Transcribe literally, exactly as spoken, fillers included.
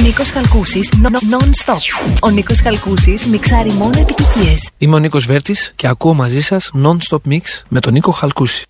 Νίκος Χαλκούσης, non-stop. Ο Νίκος Χαλκούσης μιξάρει μόνο επιτυχίες. Είμαι ο Νίκος Βέρτης και ακούω μαζί σας non-stop mix με τον Νίκο Χαλκούση.